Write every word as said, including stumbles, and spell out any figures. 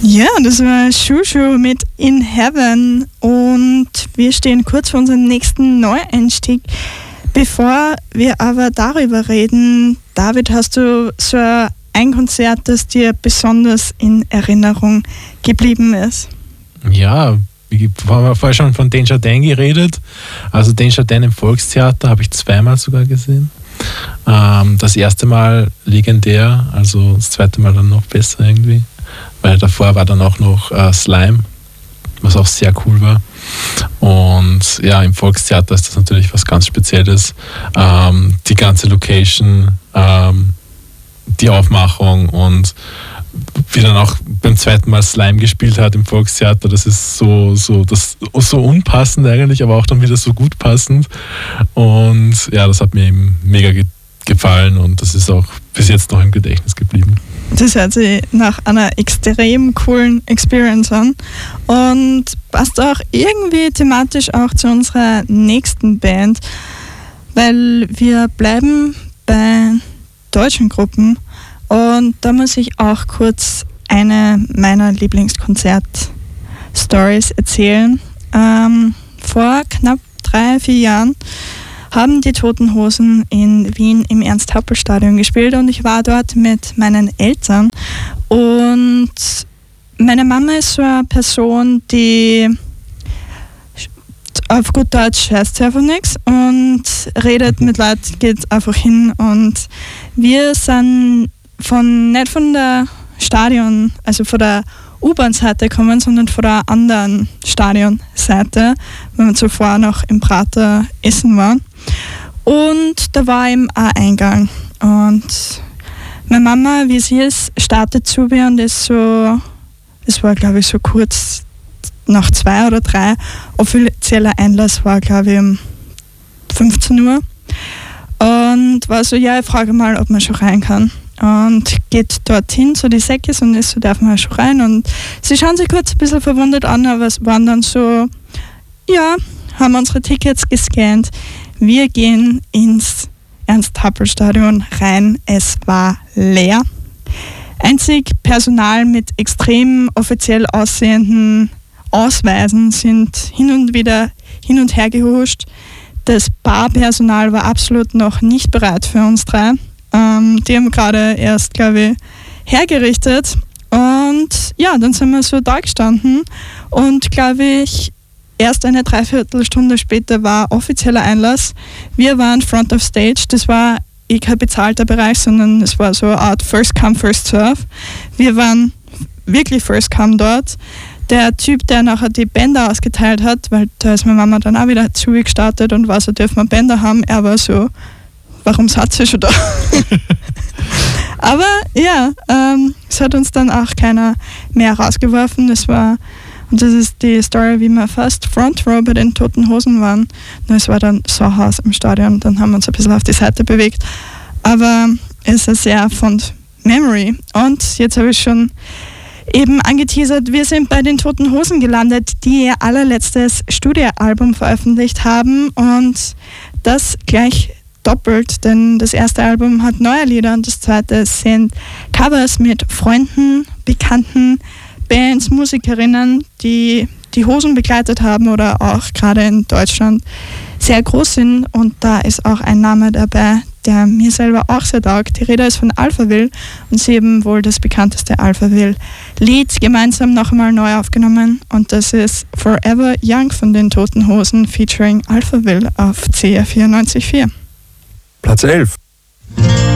Ja, das war Shushu mit In Heaven und wir stehen kurz vor unserem nächsten Neueinstieg. Bevor wir aber darüber reden, David, hast du so ein Konzert, das dir besonders in Erinnerung geblieben ist? Ja, wir haben vorher schon von Desjardins geredet. Also Desjardins im Volkstheater habe ich zweimal sogar gesehen. Ähm, das erste Mal legendär, also das zweite Mal dann noch besser irgendwie. Weil davor war dann auch noch äh, Slime, was auch sehr cool war. Und ja, im Volkstheater ist das natürlich was ganz Spezielles. Ähm, die ganze Location, ähm, die Aufmachung und wie dann auch beim zweiten Mal Slime gespielt hat im Volkstheater, das ist so, so, das, so unpassend eigentlich, aber auch dann wieder so gut passend. Und ja, das hat mir eben mega ge- gefallen und das ist auch bis jetzt noch im Gedächtnis geblieben. Das hört sich nach einer extrem coolen Experience an und passt auch irgendwie thematisch auch zu unserer nächsten Band, weil wir bleiben bei deutschen Gruppen und da muss ich auch kurz eine meiner Lieblingskonzert-Stories erzählen. Ähm, vor knapp drei, vier Jahren haben die Toten Hosen in Wien im Ernst-Happel-Stadion gespielt und ich war dort mit meinen Eltern und meine Mama ist so eine Person, die auf gut Deutsch heißt sie einfach nichts und redet mit Leuten, geht einfach hin und wir sind von, nicht von der Stadion, also von der U-Bahn-Seite kommen, sondern von der anderen Stadionseite, wenn wir zuvor noch im Prater essen waren. Und da war eben ein Eingang. Und meine Mama, wie sie ist, startet zu mir und ist so, es war glaube ich so kurz nach zwei oder drei, offizieller Einlass war glaube ich um fünfzehn Uhr. Und war so, ja, ich frage mal, ob man schon rein kann. Und geht dorthin zu die Säckes und ist so, darf man schon rein. Und sie schauen sich kurz ein bisschen verwundert an, aber es waren dann so, ja, haben unsere Tickets gescannt. Wir gehen ins Ernst-Happel-Stadion rein. Es war leer. Einzig Personal mit extrem offiziell aussehenden Ausweisen sind hin und wieder hin und her gehuscht. Das Barpersonal war absolut noch nicht bereit für uns drei. Ähm, die haben gerade erst, glaube ich, hergerichtet. Und ja, dann sind wir so da gestanden. Und, glaube ich, erst eine Dreiviertelstunde später war offizieller Einlass. Wir waren Front of Stage. Das war eh kein bezahlter Bereich, sondern es war so eine Art First Come, First Serve. Wir waren wirklich First Come dort. Der Typ, der nachher die Bänder ausgeteilt hat, weil da ist meine Mama dann auch wieder zugestartet und war so, dürfen wir Bänder haben. Er war so, warum seid ihr schon da? Aber ja, ähm, es hat uns dann auch keiner mehr rausgeworfen. Das war, und das ist die Story, wie wir fast Front Row bei den Toten Hosen waren. Nur es war dann so heiß im Stadion, dann haben wir uns ein bisschen auf die Seite bewegt. Aber es ist eine sehr fond Memory. Und jetzt habe ich schon eben angeteasert, wir sind bei den Toten Hosen gelandet, die ihr allerletztes Studioalbum veröffentlicht haben und das gleich doppelt, denn das erste Album hat neue Lieder und das zweite sind Covers mit Freunden, Bekannten, Bands, Musikerinnen, die die Hosen begleitet haben oder auch gerade in Deutschland sehr groß sind und da ist auch ein Name dabei, der mir selber auch sehr taugt. Die Rede ist von Alphaville und sie haben wohl das bekannteste Alphaville-Lied gemeinsam noch einmal neu aufgenommen und das ist Forever Young von den Toten Hosen featuring Alphaville auf C R vierundneunzig Komma vier. Platz elf.